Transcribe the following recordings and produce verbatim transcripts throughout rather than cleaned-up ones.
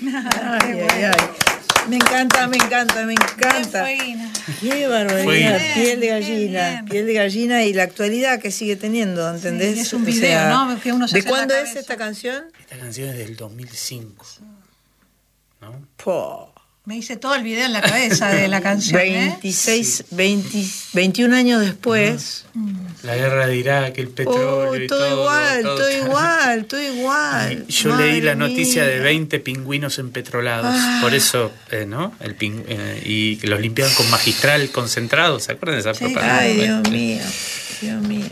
Ay, ay, ay. Me encanta, me encanta, me encanta. Qué barbaridad, Bien, piel de gallina, bien, bien. piel de gallina y la actualidad que sigue teniendo, ¿entendés? Sí, es un video, o sea, ¿no? Que uno se ¿de hace en la cuándo es cabeza. esta canción? Esta canción es del dos mil cinco, ¿no? Po. Me hice todo el video en la cabeza de la canción, ¿eh? veintiséis, veinte, veintiún años después. La guerra de Irak, el petróleo Oh, y todo, todo. igual, todo, todo igual, todo igual. Y yo Madre leí la noticia mía. de veinte pingüinos empetrolados. Ah. Por eso, eh, ¿no? El ping- eh, y que los limpiaban con magistral concentrado. ¿Se acuerdan de esa Sí, propaganda? Ay, Dios Eh, mío, Dios mío.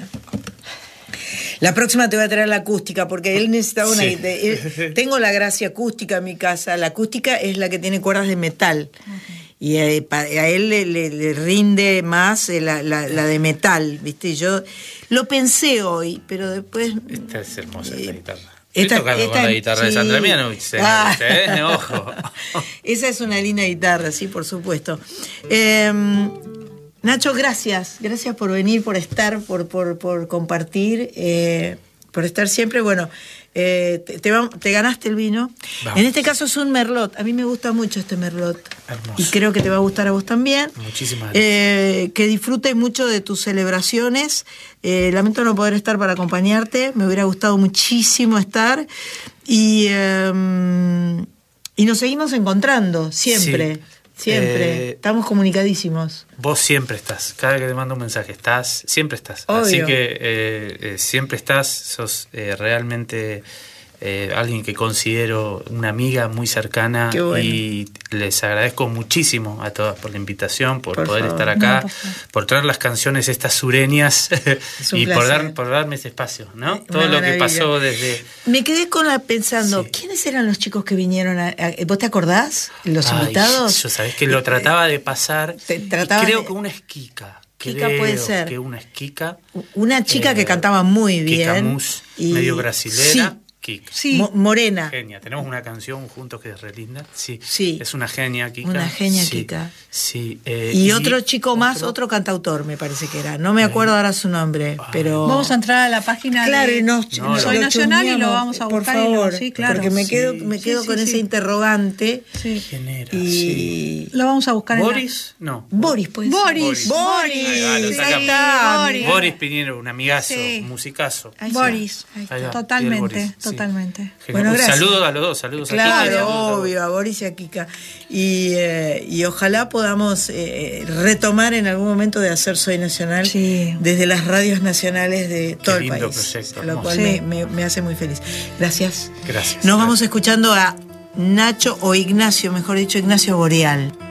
La próxima te voy a traer la acústica, porque él necesitaba una... Sí. de- él- tengo la gracia acústica en mi casa. La acústica es la que tiene cuerdas de metal. Y eh, pa- a él le, le- le rinde más eh, la, la- la de metal, ¿viste? Yo lo pensé hoy, pero después... Esta es hermosa, esta guitarra. Esta- Estoy tocando esta- con la guitarra de sí. Sandra Mianovich, señor, Ah. ¿eh? Ojo. Esa es una linda guitarra, sí, por supuesto. Eh, Nacho, gracias. Gracias por venir, por estar, por, por, por compartir, eh, por estar siempre. Bueno, eh, te, te, va- te ganaste el vino. Vamos. En este caso es un merlot. A mí me gusta mucho este merlot. Hermoso. Y creo que te va a gustar a vos también. Muchísimas gracias. Eh, que disfrutes mucho de tus celebraciones. Eh, lamento no poder estar para acompañarte. Me hubiera gustado muchísimo estar. Y, eh, y nos seguimos encontrando, siempre. Sí. Siempre. Eh, Estamos comunicadísimos. Vos siempre estás, cada vez que te mando un mensaje, estás, siempre estás. Obvio. Así que eh, eh, siempre estás, sos eh, realmente eh, alguien que considero una amiga muy cercana. Qué bueno. Y les agradezco muchísimo a todas por la invitación, por, Por poder favor. estar acá, No, por favor. por traer las canciones estas sureñas un y por, placer. dar, por darme ese espacio, ¿no? Una Todo lo que maravilla. pasó desde... Me quedé con la pensando, Sí. ¿quiénes eran los chicos que vinieron a, a- ¿vos te acordás? ¿Los Ay, invitados? Yo sabés que lo trataba de pasar. Te y trataba creo de- que una esquica. Kika creo puede ser. que una esquica. Una chica Eh, que cantaba muy bien. Kika Mus, y- medio brasilera. Sí, Kika. Sí. Mo- morena. Genia. Tenemos una canción juntos que es re linda. Sí. Sí. Es una genia, Kika. Una genia, Sí. Kika. Sí. eh, Y, otro chico más, otro cantautor, me parece que era. No me acuerdo ahora su nombre, pero... Vamos a entrar a la página Claro, de y nos, No, Soy lo Nacional y lo chusmeamos, vamos a por buscar. y lo- favor, sí, claro. porque me quedo, Sí. me quedo Sí, con sí, ese sí. interrogante. Sí. ¿Quién era? Sí. Y... Lo vamos a buscar en la- ¿Boris? No. Boris, pues. Boris. Boris. Ahí va, lo Ahí sacamos. está. Boris. Boris Piñero, un amigazo, Sí. musicazo. Ahí está. Boris. Ahí está. Ahí va, Totalmente, Boris, sí. totalmente. Genial. Bueno, Un gracias. saludo a los dos, saludos a Kika y Claro, saludos a vos. obvio, a Boris y a Kika. Y, eh, y ojalá podamos eh, retomar en algún momento de hacer Soy Nacional Sí. desde las radios nacionales de todo el lindo país. proyecto, Lo hermoso. cual Sí. me, me- me hace muy feliz. Gracias. Gracias. Nos vamos Gracias. escuchando a Nacho o Ignacio, mejor dicho, Ignacio Boreal.